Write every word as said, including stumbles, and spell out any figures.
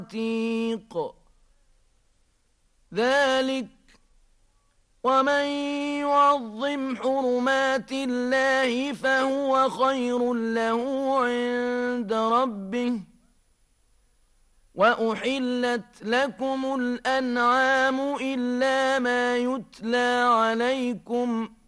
عتيق ذلك ومن يعظم حرمات الله فهو خير له عند ربه وأحلت لكم الأنعام إلا ما يتلى عليكم